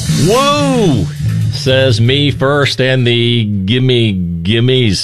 Whoa, says me first and the gimmies.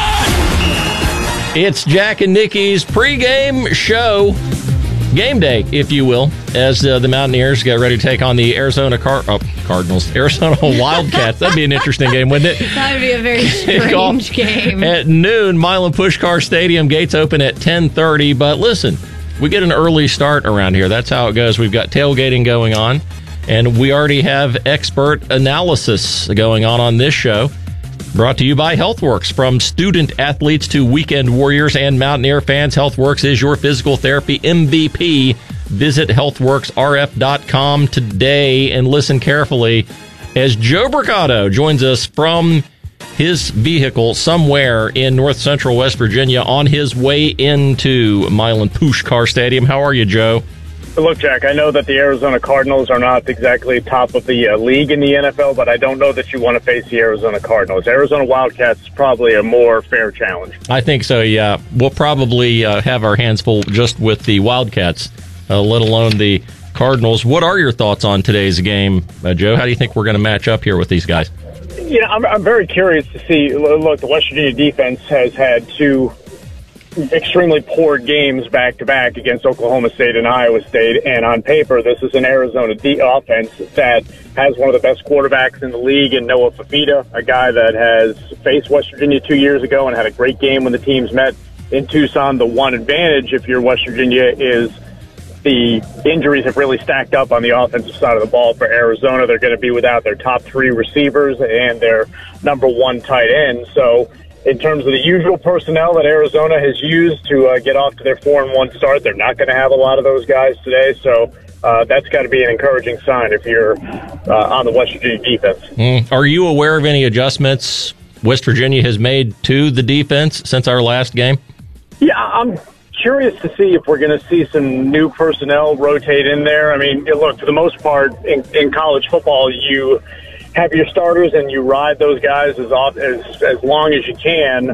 It's Jack and Nikki's pregame show. Game day, if you will, as the Mountaineers get ready to take on the Arizona Cardinals. Arizona Wildcats. That'd be an interesting game, wouldn't it? That would be a very strange game. At noon, Milan Puskar Stadium. Gates open at 10:30. But listen, we get an early start around here. That's how it goes. We've got tailgating going on, and we already have expert analysis going on this show. Brought to you by HealthWorks. From student athletes to weekend warriors and Mountaineer fans, HealthWorks is your physical therapy MVP. Visit healthworksrf.com today and listen carefully as Joe Bricado joins us from his vehicle somewhere in north central West Virginia on his way into Milan Puskar Stadium. How are you, Joe? Look, Jack, I know that the Arizona Cardinals are not exactly top of the league in the NFL, but I don't know that you want to face the Arizona Cardinals. Arizona Wildcats is probably a more fair challenge. I think so, yeah. We'll probably have our hands full just with the Wildcats, let alone the Cardinals. What are your thoughts on today's game, Joe? How do you think we're going to match up here with these guys? Yeah, I'm very curious to see. Look, the West Virginia defense has had two extremely poor games back-to-back against Oklahoma State and Iowa State, and on paper, this is an Arizona offense that has one of the best quarterbacks in the league in Noah Fifita, a guy that has faced West Virginia 2 years ago and had a great game when the teams met in Tucson. The one advantage, if you're West Virginia, is the injuries have really stacked up on the offensive side of the ball for Arizona. They're going to be without their top three receivers and their number one tight end, so in terms of the usual personnel that Arizona has used to get off to their 4-1 start, they're not going to have a lot of those guys today. So that's got to be an encouraging sign if you're on the West Virginia defense. Are you aware of any adjustments West Virginia has made to the defense since our last game? Yeah, I'm curious to see if we're going to see some new personnel rotate in there. I mean, look, for the most part, in college football, you have your starters and you ride those guys as long as you can,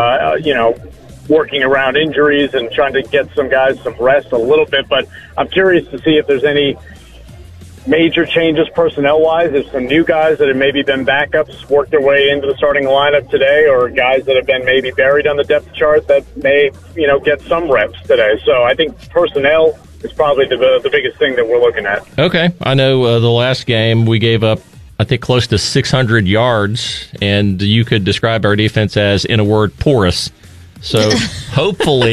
working around injuries and trying to get some guys some rest a little bit. But I'm curious to see if there's any major changes personnel-wise, if some new guys that have maybe been backups work their way into the starting lineup today, or guys that have been maybe buried on the depth chart that may, get some reps today. So I think personnel is probably the biggest thing that we're looking at. Okay. I know the last game we gave up, I think, close to 600 yards, and you could describe our defense as, in a word, porous. So hopefully